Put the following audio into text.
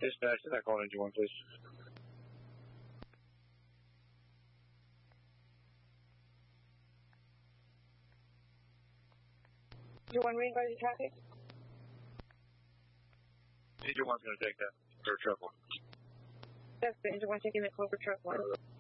Dispatch, is that calling engine 1, please? Engine 1 ring by the traffic? Engine 1's going to take that for truck 1. That's the engine 1 taking that call for truck 1.